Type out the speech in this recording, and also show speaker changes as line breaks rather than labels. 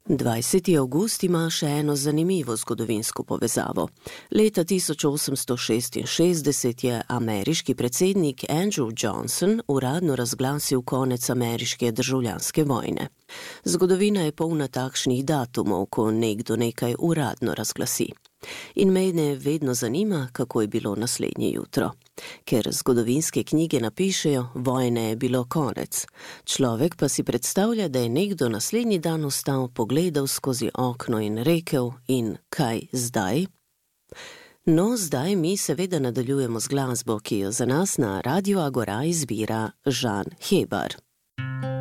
20. avgust ima še eno zanimivo zgodovinsko povezavo. Leta 1866 je ameriški predsednik Andrew Johnson uradno razglasil konec ameriške državljanske vojne. Zgodovina je polna takšnih datumov, ko nekdo nekaj uradno razglasi. In mene vedno zanima, kako je bilo naslednje jutro. Ker zgodovinske knjige napišejo, vojne je bilo konec. Človek pa si predstavlja, da je nekdo naslednji dan ostal, pogledal skozi okno in rekel: in kaj zdaj? No, zdaj mi seveda nadaljujemo z glasbo, ki jo za nas na Radiu Agora izbira Žan Hebar.